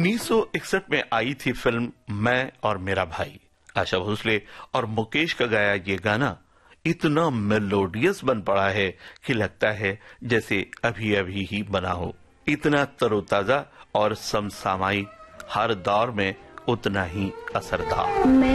1961 में आई थी फिल्म मैं और मेरा भाई। आशा भोसले और मुकेश का गाया ये गाना इतना मेलोडियस बन पड़ा है कि लगता है जैसे अभी अभी ही बना हो। इतना तरोताजा और समसामयिक, हर दौर में उतना ही असरदार।